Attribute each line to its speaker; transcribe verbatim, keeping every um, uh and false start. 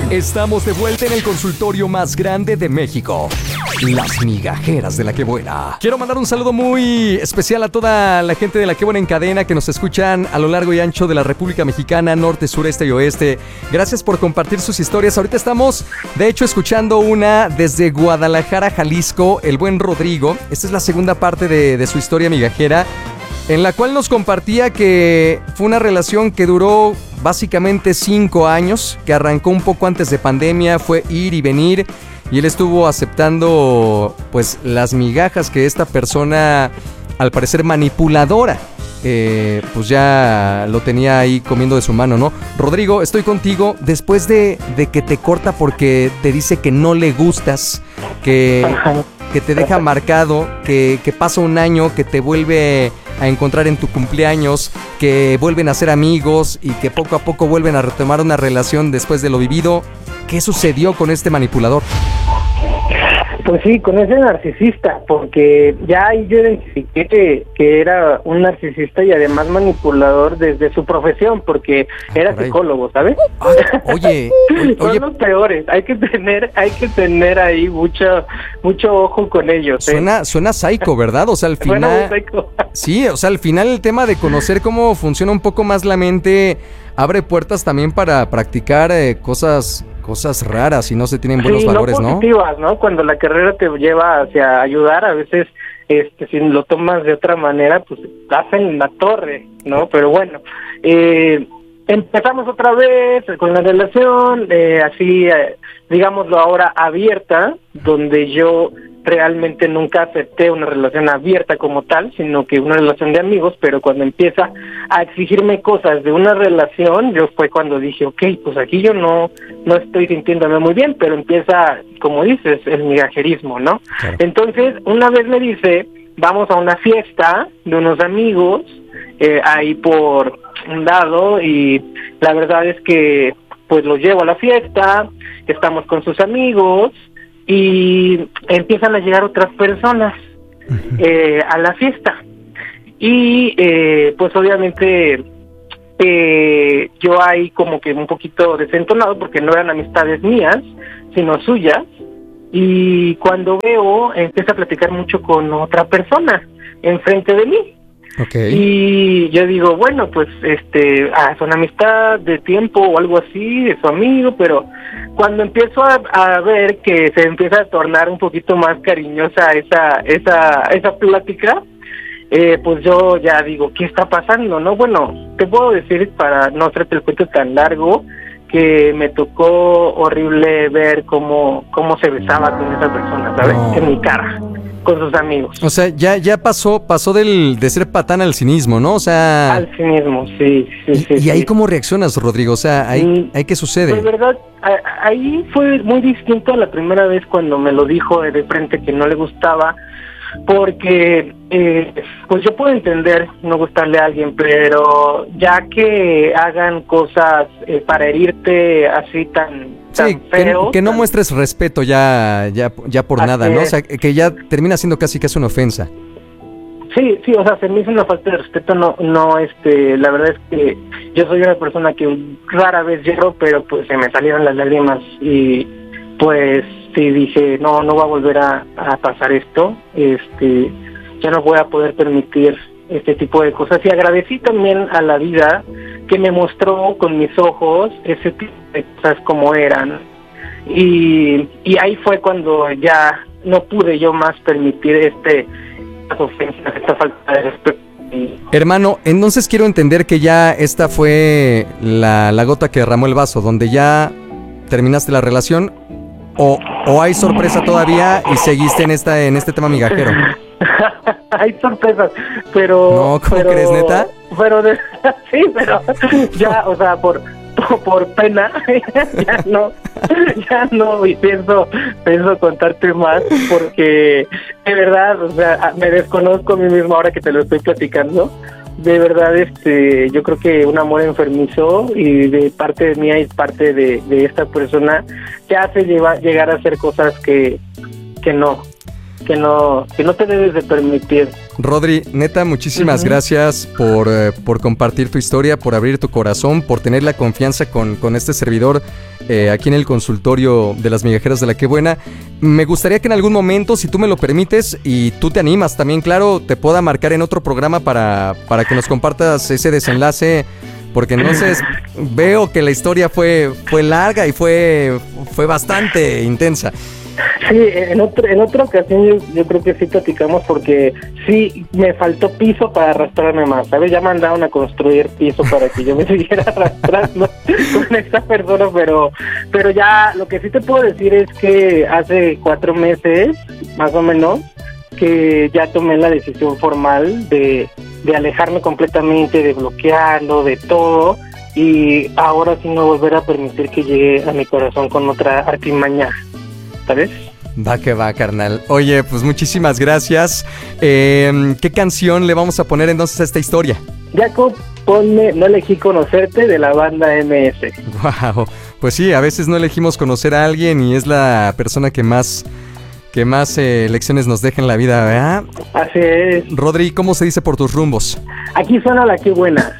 Speaker 1: Estamos de vuelta en el consultorio más grande de México. Las migajeras de La Qué Buena. Quiero mandar un saludo muy especial a toda la gente de La Qué Buena en cadena que nos escuchan a lo largo y ancho de la República Mexicana, norte, sureste y oeste. Gracias por compartir sus historias. Ahorita estamos, de hecho, escuchando una desde Guadalajara, Jalisco, el buen Rodrigo. Esta es la segunda parte de, de su historia migajera, en la cual nos compartía que fue una relación que duró básicamente cinco años, que arrancó un poco antes de pandemia, fue ir y venir, y él estuvo aceptando pues las migajas que esta persona, al parecer manipuladora, eh, pues ya lo tenía ahí comiendo de su mano, ¿no? Rodrigo, estoy contigo después de, de que te corta porque te dice que no le gustas, que, que te deja marcado, que, que pasa un año, que te vuelve a encontrar en tu cumpleaños, que vuelven a ser amigos y que poco a poco vuelven a retomar una relación después de lo vivido. ¿Qué sucedió con este manipulador?
Speaker 2: Pues sí, con ese narcisista, porque ya ahí yo identifiqué que, que era un narcisista y además manipulador desde su profesión, porque era Caray. psicólogo, ¿sabes?
Speaker 1: Ah, oye, oye,
Speaker 2: son los peores. Hay que tener, hay que tener ahí mucho, mucho ojo con ellos. ¿eh?
Speaker 1: Suena, suena psycho, ¿verdad? O sea, al final, sí, o sea, al final el tema de conocer cómo funciona un poco más la mente abre puertas también para practicar eh, cosas. Cosas raras y no se tienen buenos
Speaker 2: sí,
Speaker 1: valores,
Speaker 2: no positivas, ¿no? ¿no? Cuando la carrera te lleva hacia ayudar, a veces, este, si lo tomas de otra manera, pues hacen la torre, ¿no? Pero bueno, eh, empezamos otra vez con la relación, eh, así, eh, digámoslo ahora, abierta, donde yo realmente nunca acepté una relación abierta como tal, sino que una relación de amigos, pero cuando empieza a exigirme cosas de una relación, yo fue cuando dije, ok, pues aquí yo no no estoy sintiéndome muy bien, pero empieza, como dices, el migajerismo, ¿no? Claro. Entonces, una vez me dice, vamos a una fiesta de unos amigos, eh, ahí por un lado, y la verdad es que, pues los llevo a la fiesta, estamos con sus amigos, y empiezan a llegar otras personas eh, a la fiesta y eh, pues obviamente eh, yo ahí como que un poquito desentonado porque no eran amistades mías sino suyas, y cuando veo empieza a platicar mucho con otra persona enfrente de mí.
Speaker 1: Okay.
Speaker 2: Y yo digo, bueno, pues este, ah, son amistad de tiempo o algo así, de su amigo, pero cuando empiezo a, a ver que se empieza a tornar un poquito más cariñosa esa esa esa plática, eh, pues yo ya digo, ¿qué está pasando? No, bueno, te puedo decir, para no hacerte el cuento tan largo, que me tocó horrible ver cómo cómo se besaba con esa persona, ¿sabes? No. En mi cara, con sus amigos.
Speaker 1: O sea, ya ya pasó pasó del de ser patán al cinismo, ¿no? O sea,
Speaker 2: al cinismo, sí, sí,
Speaker 1: y,
Speaker 2: sí.
Speaker 1: ¿Y
Speaker 2: sí.
Speaker 1: ahí cómo reaccionas, Rodrigo? O sea, ahí,
Speaker 2: mm,
Speaker 1: ahí ¿qué sucede?
Speaker 2: De verdad, a, ahí fue muy distinto a la primera vez cuando me lo dijo de frente que no le gustaba, porque eh, pues yo puedo entender no gustarle a alguien, pero ya que hagan cosas eh, para herirte así tan, tan
Speaker 1: sí,
Speaker 2: feo,
Speaker 1: que, que no
Speaker 2: tan...
Speaker 1: muestres respeto ya ya ya por
Speaker 2: así
Speaker 1: nada, ¿no?
Speaker 2: es.
Speaker 1: O sea, que ya termina siendo casi casi una ofensa.
Speaker 2: Sí, sí, o sea, se me hizo una falta de respeto, no, no, este, la verdad es que yo soy una persona que rara vez lloro, pero pues se me salieron las lágrimas y pues sí dije, no, no va a volver a, a pasar esto, este, ya no voy a poder permitir este tipo de cosas, y agradecí también a la vida que me mostró con mis ojos ese tipo de cosas como eran, y, y ahí fue cuando ya no pude yo más permitir este ofensas, esta falta de respeto.
Speaker 1: Hermano, entonces quiero entender que ya esta fue la, la gota que derramó el vaso, donde ya terminaste la relación, o, o hay sorpresa todavía y seguiste en esta en este tema migajero.
Speaker 2: Hay sorpresas, pero
Speaker 1: no, ¿cómo
Speaker 2: pero,
Speaker 1: crees, neta?
Speaker 2: Pero de, sí, pero ya, o sea, por por pena ya no ya no y pienso pienso contarte más, porque de verdad, o sea, me desconozco a mí mismo ahora que te lo estoy platicando. De verdad, este, yo creo que un amor enfermizo, y de parte mía y parte de, de esta persona te hace llevar, llegar a hacer cosas que que no que no, que no te debes de permitir.
Speaker 1: Rodri, neta, muchísimas uh-huh. gracias por, eh, por compartir tu historia, por abrir tu corazón, por tener la confianza con, con este servidor eh, aquí en el consultorio de las migajeras de la Qué Buena. Me gustaría que en algún momento, si tú me lo permites y tú te animas también, claro, te pueda marcar en otro programa para, para que nos compartas ese desenlace, porque entonces veo que la historia fue, fue larga y fue, fue bastante intensa.
Speaker 2: Sí, en, otro, en otra ocasión yo, yo creo que sí platicamos, porque sí me faltó piso para arrastrarme más, ¿sabes? Ya mandaron a construir piso para que yo me siguiera arrastrando con esta persona, pero pero ya lo que sí te puedo decir es que hace cuatro meses, más o menos, que ya tomé la decisión formal de, de alejarme completamente, de bloquearlo, de todo, y ahora sí no volver a permitir que llegue a mi corazón con otra artimaña, ¿sabes?
Speaker 1: Va que va, carnal. Oye, pues muchísimas gracias. Eh, ¿Qué canción le vamos a poner entonces a esta historia?
Speaker 2: Jacob, ponme No elegí conocerte, de la banda M S.
Speaker 1: Wow, pues sí, a veces no elegimos conocer a alguien y es la persona que más, que más eh, lecciones nos deja en la vida, ¿verdad?
Speaker 2: Así es.
Speaker 1: Rodri, ¿cómo se dice por tus rumbos?
Speaker 2: Aquí suena La Qué Buena.